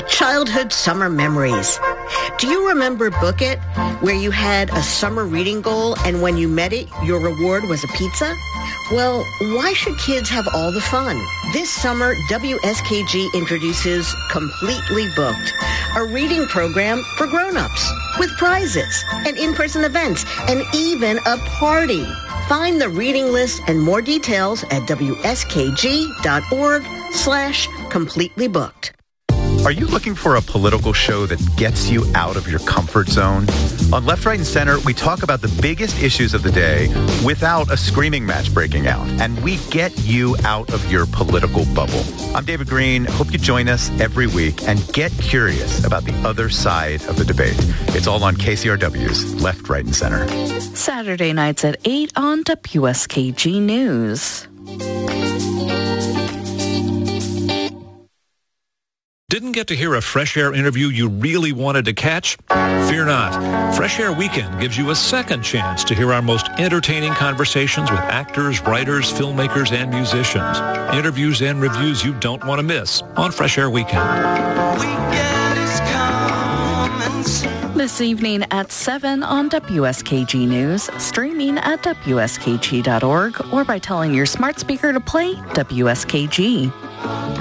childhood summer memories. Do you remember Book It, where you had a summer reading goal and when you met it, your reward was a pizza? Well, why should kids have all the fun? This summer, WSKG introduces Completely Booked, a reading program for grown-ups with prizes and in-person events and even a party. Find the reading list and more details at wskg.org/completelybooked. Are you looking for a political show that gets you out of your comfort zone? On Left, Right, and Center, we talk about the biggest issues of the day without a screaming match breaking out, and we get you out of your political bubble. I'm David Green. Hope you join us every week and get curious about the other side of the debate. It's all on KCRW's Left, Right, and Center. Saturday nights at 8 on WSKG News. Didn't get to hear a Fresh Air interview you really wanted to catch? Fear not. Fresh Air Weekend gives you a second chance to hear our most entertaining conversations with actors, writers, filmmakers, and musicians. Interviews and reviews you don't want to miss on Fresh Air Weekend. This evening at 7 on WSKG News, streaming at WSKG.org or by telling your smart speaker to play WSKG.